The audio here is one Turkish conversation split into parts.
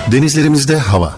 Denizlerimizde hava.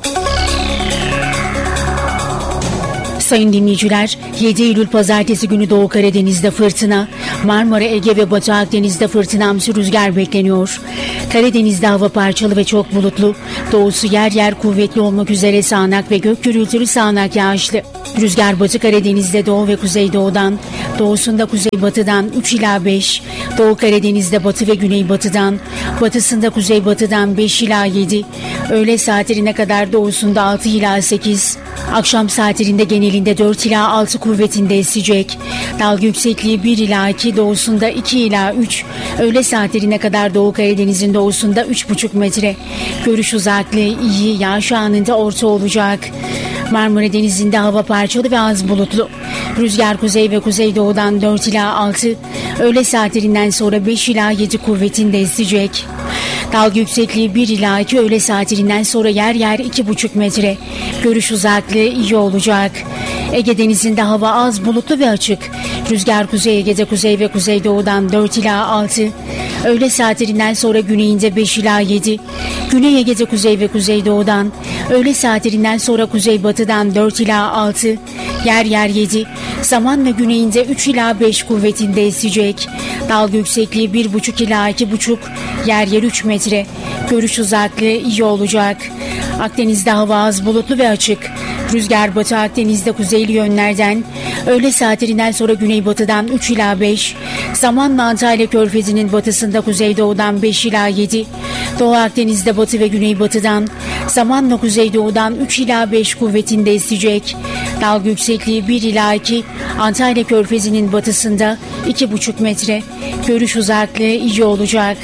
Sayın dinleyiciler, 7 Eylül Pazartesi günü Doğu Karadeniz'de fırtına, Marmara, Ege ve Batı Akdeniz'de fırtınamsı rüzgar bekleniyor. Karadeniz'de hava parçalı ve çok bulutlu, doğusu yer yer kuvvetli olmak üzere sağanak ve gök gürültülü sağanak yağışlı. Rüzgar Batı Karadeniz'de doğu ve kuzeydoğudan, doğusunda kuzeybatıdan 3 ila 5, Doğu Karadeniz'de batı ve güneybatıdan, batısında kuzeybatıdan 5 ila 7, öğle saatlerine kadar doğusunda 6 ila 8, akşam saatlerinde genelinde 4 ila 6 kuvvetinde esecek. Dalga yüksekliği 1 ila 2, doğusunda 2 ila 3, öğle saatlerine kadar Doğu Karadeniz'in doğusunda 3,5 metre. Görüş uzaklığı iyi, yağış anında orta olacak. Marmara Denizi'nde hava parçalı ve az bulutlu. Rüzgar kuzey ve kuzeydoğudan 4 ila 6, öğle saatlerinden sonra 5 ila 7 kuvvetinde esecek. Dalga yüksekliği 1 ila 2, öğle saatlerinden sonra yer yer 2,5 metre. Görüş uzaklığı iyi olacak. Ege Denizi'nde hava az bulutlu ve açık. Rüzgar Kuzey Ege'de kuzey ve kuzeydoğudan 4 ila 6, öğle saatlerinden sonra güneyinde 5 ila 7, Güney Ege'de kuzey ve kuzeydoğudan, öğle saatlerinden sonra kuzeybatıdan 4 ila 6, yer yer 7, zamanla güneyinde 3 ila 5 kuvvetinde esecek. Dalga yüksekliği 1,5 ila 2,5, yer yer 3 metre. Görüş uzaklığı iyi olacak. Akdeniz'de hava az bulutlu ve açık. Rüzgar Batı Akdeniz'de kuzeyli yönlerden, öğle saatlerinden sonra güneybatıdan 3 ila 5, zamanla Antalya Körfezi'nin batısında kuzeydoğudan 5 ila 7, Doğu Akdeniz'de batı ve güneybatıdan, zamanla kuzeydoğudan 3 ila 5 kuvvetinde esecek. Dalga yüksekliği 1 ila 2, Antalya Körfezi'nin batısında 2,5 metre. Görüş uzaklığı iyi olacak.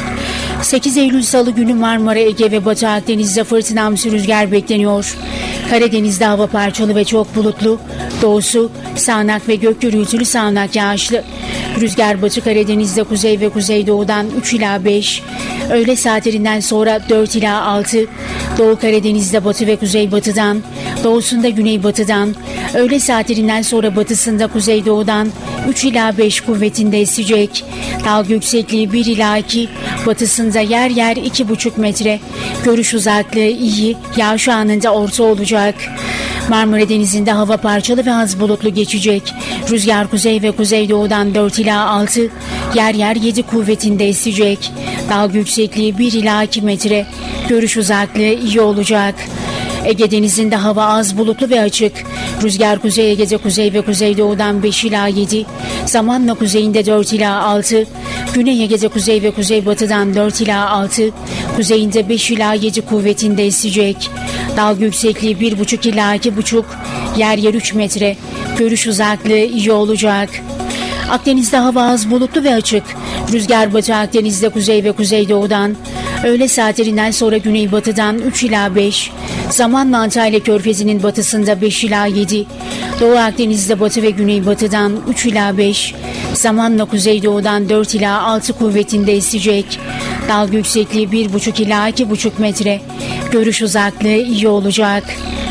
8 Eylül Salı günü Marmara, Ege ve Batı Akdeniz'de fırtınamsı rüzgar bekleniyor. Karadeniz'de hava parçalı ve çok bulutlu, doğusu sağanak ve gök gürültülü sağanak yağışlı. Rüzgar Batı Karadeniz'de kuzey ve kuzeydoğudan 3 ila 5, öğle saatlerinden sonra 4 ila 6, Doğu Karadeniz'de batı ve kuzeybatıdan, doğusunda güneybatıdan, öğle saatlerinden sonra batısında kuzeydoğudan 3 ila 5 kuvvetinde esecek. Dalga yüksekliği 1 ila 2, batısında yer yer 2,5 metre. Görüş uzaklığı iyi, yağış anında orta olacak. Marmara Denizi'nde hava parçalı ve az bulutlu geçecek. Rüzgar kuzey ve kuzeydoğudan 4 ila 6, yer yer 7 kuvvetinde esecek. Dalga yüksekliği 1 ila 2 metre. Görüş uzaklığı iyi olacak. Ege Denizi'nde hava az bulutlu ve açık. Rüzgar Kuzey Ege'de kuzey ve kuzeydoğudan 5 ila 7, zamanla kuzeyinde 4 ila 6, Güney Ege'de kuzey ve kuzeybatıdan 4 ila 6, kuzeyinde 5 ila 7 kuvvetinde esecek. Dalga yüksekliği 1,5 ila 2,5, yer yer 3 metre. Görüş uzaklığı iyi olacak. Akdeniz'de hava az bulutlu ve açık. Rüzgar Batı Akdeniz'de kuzey ve kuzeydoğudan, öğle saatlerinden sonra güneybatıdan 3 ila 5, zamanla Antalya Körfezi'nin batısında 5 ila 7, Doğu Akdeniz'de batı ve güneybatıdan 3 ila 5, zamanla kuzeydoğudan 4 ila 6 kuvvetinde esecek. Dalga yüksekliği 1,5 ila 2,5 metre. Görüş uzaklığı iyi olacak.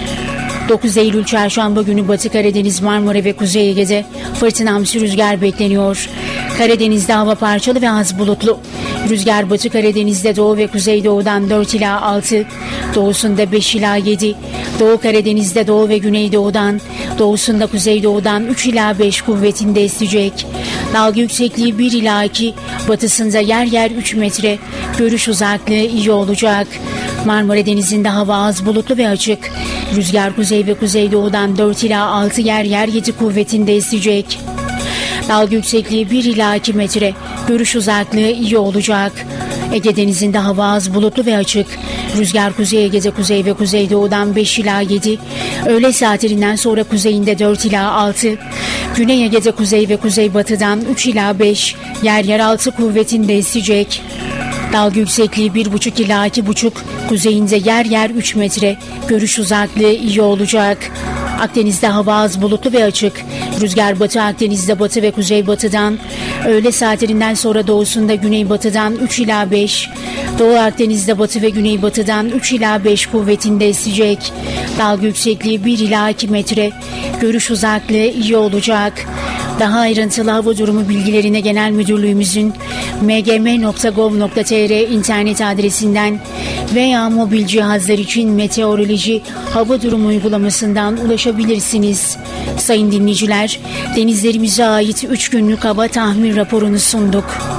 9 Eylül Çarşamba günü Batı Karadeniz, Marmara ve Kuzey Ege'de fırtınamsı rüzgar bekleniyor. Karadeniz'de hava parçalı ve az bulutlu. Rüzgar Batı Karadeniz'de doğu ve kuzeydoğudan 4 ila 6, doğusunda 5 ila 7, Doğu Karadeniz'de doğu ve güneydoğudan, doğusunda kuzeydoğudan 3 ila 5 kuvvetinde esecek. Dalga yüksekliği 1 ila 2, batısında yer yer 3 metre. Görüş uzaklığı iyi olacak. Marmara Denizi'nde hava az bulutlu ve açık. Rüzgar kuzey ve kuzeydoğudan 4 ila 6, yer yer 7 kuvvetinde esecek. Dalga yüksekliği 1 ila 2 metre. Görüş uzaklığı iyi olacak. Ege Denizi'nde hava az bulutlu ve açık. Rüzgar Kuzey Ege'de kuzey ve kuzeydoğudan 5 ila 7, öğle saatlerinden sonra kuzeyinde 4 ila 6, Güney Ege'de kuzey ve kuzeybatıdan 3 ila 5, yer yer 6 kuvvetinde esecek. Dalga yüksekliği 1,5 ila 2,5, kuzeyinde yer yer 3 metre. Görüş uzaklığı iyi olacak. Akdeniz'de hava az bulutlu ve açık. Rüzgar Batı Akdeniz'de batı ve kuzeybatıdan, öğle saatlerinden sonra doğusunda güneybatıdan 3 ila 5, Doğu Akdeniz'de batı ve güneybatıdan 3 ila 5 kuvvetinde esecek. Dalga yüksekliği 1 ila 2 metre. Görüş uzaklığı iyi olacak. Daha ayrıntılı hava durumu bilgilerine Genel Müdürlüğümüzün mgm.gov.tr internet adresinden veya mobil cihazlar için meteoroloji hava durumu uygulamasından ulaşabilirsiniz. Sayın dinleyiciler, denizlerimize ait 3 günlük hava tahmin raporunu sunduk.